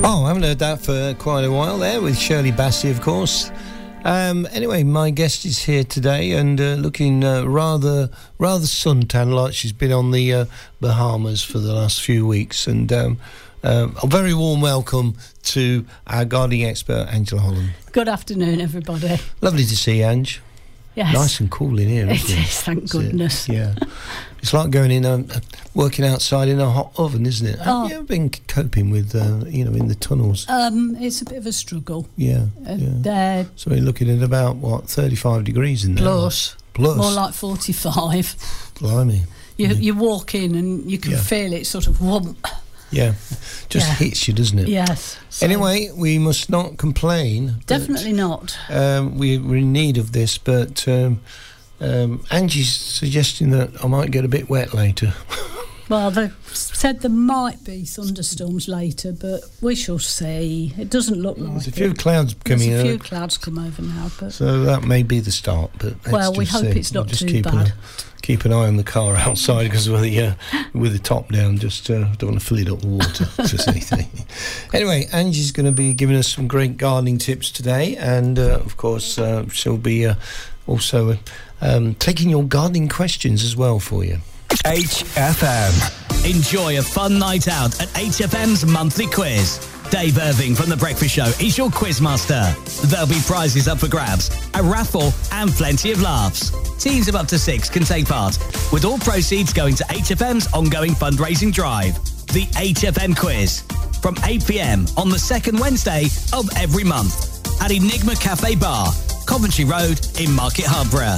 Oh, I haven't heard that for quite a while there, with Shirley Bassey, of course. Anyway, my guest is here today and looking rather suntan, like she's been on the Bahamas for the last few weeks. And a very warm welcome to our gardening expert, Angela Holland. Good afternoon, everybody. Lovely to see you, Ange. Yes. Nice and cool in here, isn't it? It is, thank goodness. Yeah. It's like going in, working outside in a hot oven, isn't it? Oh. Have you ever been coping with, in the tunnels? It's a bit of a struggle. Yeah. So you're looking at about, 35 degrees in there? Plus. More like 45. Blimey. You walk in and you can feel it sort of whomp. Yeah, just hits you, doesn't it? Yes. So anyway, we must not complain. Definitely not. We're in need of this, but Angie's suggesting that I might get a bit wet later. Well, they said there might be thunderstorms later, but we shall see. It doesn't look like There's a few clouds coming. There's a few clouds come over now, but so that may be the start. But let's we hope it's not too bad. Keep an eye on the car outside because with the top down, just don't want to fill it up with water. Just anything. Anyway, Angie's going to be giving us some great gardening tips today, and of course she'll be also taking your gardening questions as well for you. HFM. Enjoy a fun night out at HFM's monthly quiz. Dave Irving from The Breakfast Show is your quizmaster. There'll be prizes up for grabs, a raffle and plenty of laughs. Teams of up to 6 can take part, with all proceeds going to HFM's ongoing fundraising drive. The HFM Quiz, from 8 p.m. on the second Wednesday of every month at Enigma Cafe Bar, Coventry Road in Market Harborough.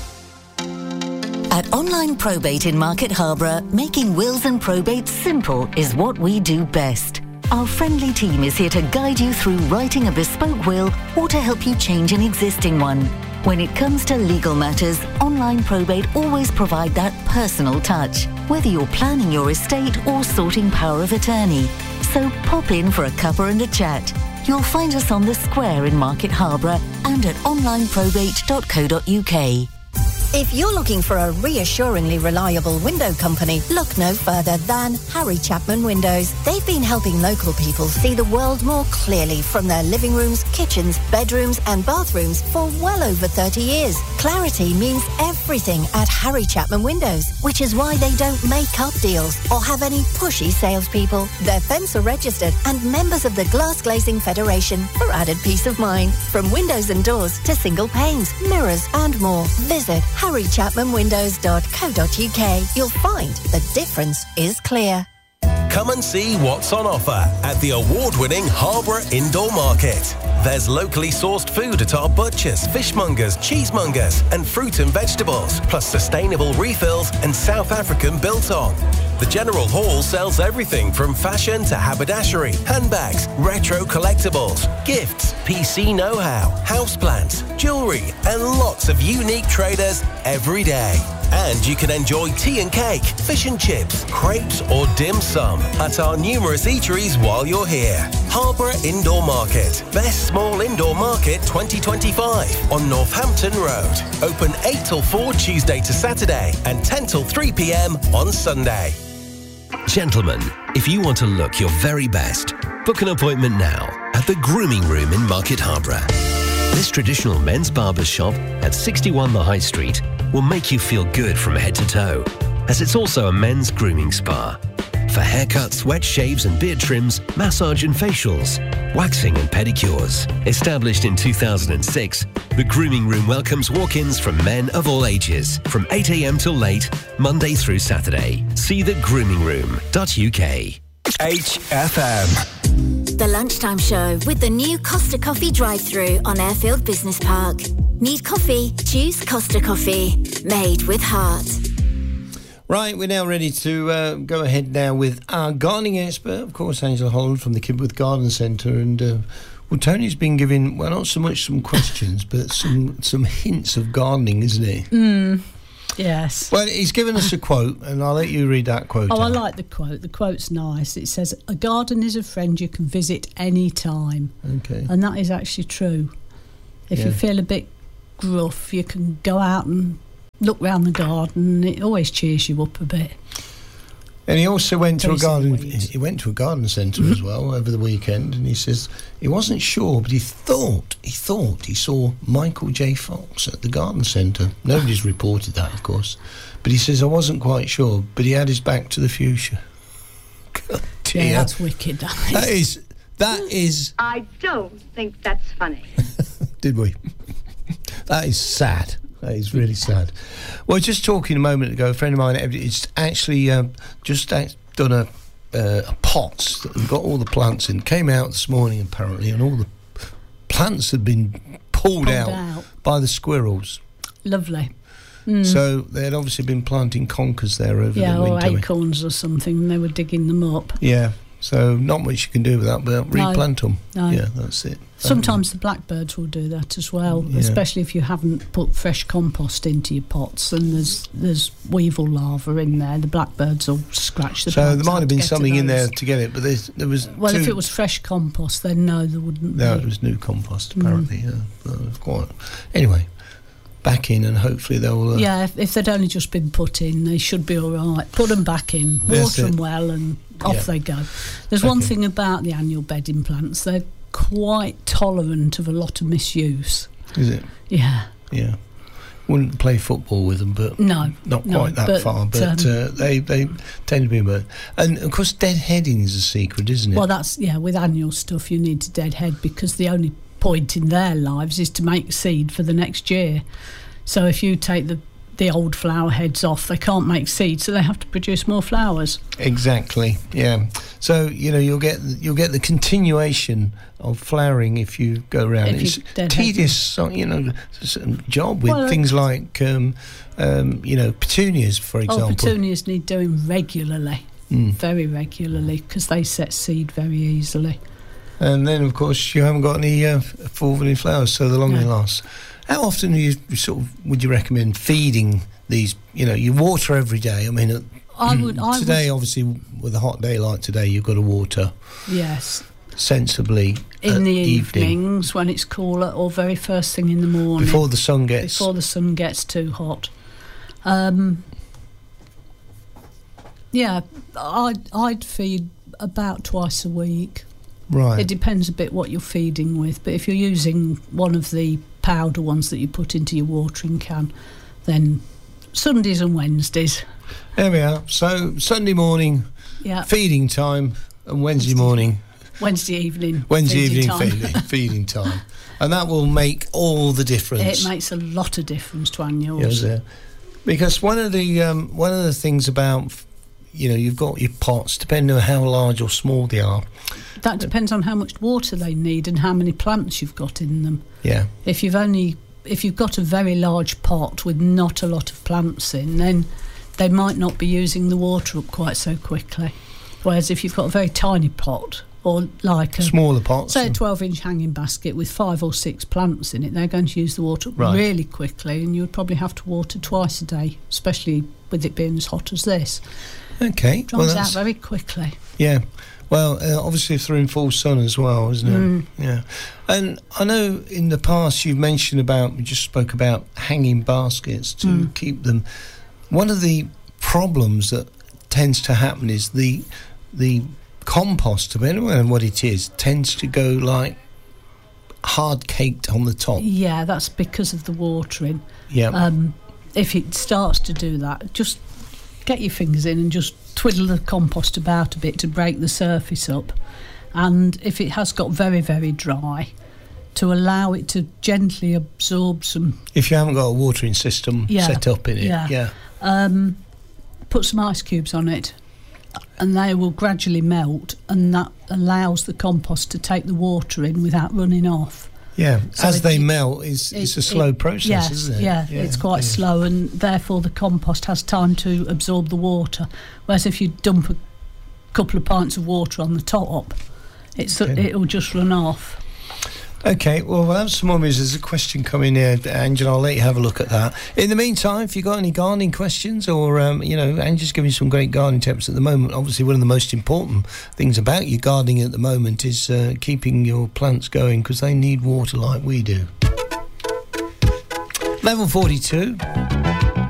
At Online Probate in Market Harborough, making wills and probates simple is what we do best. Our friendly team is here to guide you through writing a bespoke will or to help you change an existing one. When it comes to legal matters, Online Probate always provide that personal touch, whether you're planning your estate or sorting power of attorney. So pop in for a cuppa and a chat. You'll find us on the square in Market Harborough and at onlineprobate.co.uk. If you're looking for a reassuringly reliable window company, look no further than Harry Chapman Windows. They've been helping local people see the world more clearly from their living rooms, kitchens, bedrooms and bathrooms for well over 30 years. Clarity means everything at Harry Chapman Windows, which is why they don't make up deals or have any pushy salespeople. They're Fencer registered and members of the Glass Glazing Federation for added peace of mind. From windows and doors to single panes, mirrors and more. Visit harrychapmanwindows.co.uk. You'll find the difference is clear. Come and see what's on offer at the award-winning Harborough Indoor Market. There's locally sourced food at our butchers, fishmongers, cheesemongers and fruit and vegetables, plus sustainable refills and South African biltong. The General Hall sells everything from fashion to haberdashery, handbags, retro collectibles, gifts, PC know-how, houseplants, jewellery and lots of unique traders every day. And you can enjoy tea and cake, fish and chips, crepes or dim sum at our numerous eateries while you're here. Harborough Indoor Market. Best Small Indoor Market 2025 on Northampton Road. Open 8 till 4 Tuesday to Saturday and 10 till 3 p.m. on Sunday. Gentlemen, if you want to look your very best, book an appointment now at the Grooming Room in Market Harborough. This traditional men's barber shop at 61 The High Street will make you feel good from head to toe, as it's also a men's grooming spa. For haircuts, wet shaves and beard trims, massage and facials, waxing and pedicures. Established in 2006, the Grooming Room welcomes walk-ins from men of all ages, from 8 a.m. till late, Monday through Saturday. See thegrooming.room.uk. HFM. The Lunchtime Show with the new Costa Coffee drive-thru on Airfield Business Park. Need coffee? Choose Costa Coffee. Made with heart. Right, we're now ready to go ahead now with our gardening expert, of course, Angela Holland from the Kidworth Garden Centre. And, well, Tony's been giving, well, not so much some questions, but some hints of gardening, isn't he? Yes. Well, he's given us a quote, and I'll let you read that quote. Oh, I like the quote. The quote's nice. It says, "A garden is a friend you can visit any time." Okay. And that is actually true. If you feel a bit gruff, you can go out and look round the garden. It always cheers you up a bit. And he also went to a garden. weeds. He went to a garden centre as well over the weekend, and he says he wasn't sure, but he thought he saw Michael J. Fox at the garden centre. Nobody's reported that, of course, but he says I wasn't quite sure, but he had his back to the fuchsia. God, dear. Yeah, that's wicked. That is. I don't think that's funny. Did we? That is sad. That is really sad. Well, just talking a moment ago, a friend of mine, it's actually just done a pot and got all the plants in. Came out this morning, apparently, and all the plants had been pulled out by the squirrels. Lovely. So they had obviously been planting conkers there over the winter. Or acorns or something, and they were digging them up. Yeah. So not much you can do with that, but replant them. No. Yeah, that's it. Sometimes the blackbirds will do that as well, especially if you haven't put fresh compost into your pots and there's weevil larvae in there. The blackbirds will scratch the plants. So there might have been something in there to get it, but there was. Well, if it was fresh compost, then no, there wouldn't be. No, it was new compost, apparently. Quite. Anyway, back in, and hopefully they'll. If they'd only just been put in, they should be all right. Put them back in, water them well, and off they go. There's one thing about the annual bedding plants, they're quite tolerant of a lot of misuse. Is it? Yeah. Yeah. Wouldn't play football with them, but not quite that far. But they tend to be a and of course, deadheading is a secret, isn't it? Well, that's with annual stuff you need to deadhead because the only point in their lives is to make seed for the next year. So if you take the old flower heads off, they can't make seed, so they have to produce more flowers. Exactly. Yeah. So you'll get the continuation of flowering if you go around. It's tedious, job with things like petunias, for example. Petunias need doing regularly, very regularly, because they set seed very easily. And then, of course, you haven't got any forwarding flowers, so the longer they last. How often would you recommend feeding these? You water every day. I mean, today, obviously, with a hot day like today, you've got to water. Yes. Sensibly in the evenings when it's cooler, or very first thing in the morning before the sun gets too hot. I'd feed about twice a week. Right. It depends a bit what you're feeding with, but if you're using one of the powder ones that you put into your watering can, then Sundays and Wednesdays. There we are. So Sunday morning, feeding time, and Wednesday evening feeding time. And that will make all the difference. It makes a lot of difference to annuals. Yes, because one of the things about you've got your pots, depending on how large or small they are. That depends on how much water they need and how many plants you've got in them. Yeah. If you've got a very large pot with not a lot of plants in, then they might not be using the water up quite so quickly. Whereas if you've got a very tiny pot, or like a smaller pot, say a 12-inch hanging basket with 5 or 6 plants in it, they're going to use the water up really quickly, and you would probably have to water twice a day, especially with it being as hot as this. Okay. Dries out very quickly. Yeah. Well, obviously if they're in full sun as well, isn't it? Yeah. And I know in the past we just spoke about hanging baskets to keep them. One of the problems that tends to happen is the compost, depending on what it is, tends to go like hard caked on the top. Yeah, that's because of the watering. Yeah. If it starts to do that, just get your fingers in and just twiddle the compost about a bit to break the surface up. And if it has got very, very dry, to allow it to gently absorb some... If you haven't got a watering system set up in it, put some ice cubes on it, and they will gradually melt, and that allows the compost to take the water in without running off. Yeah, so as they melt, it's a slow process, isn't it? Yeah, it's quite slow, and therefore the compost has time to absorb the water. Whereas if you dump a couple of pints of water on the top, it'll just run off. Okay, well, we'll have some more news. There's a question coming here, Angela. I'll let you have a look at that. In the meantime, if you've got any gardening questions or, Angela's giving some great gardening tips at the moment. Obviously, one of the most important things about your gardening at the moment is keeping your plants going because they need water like we do. Level 42.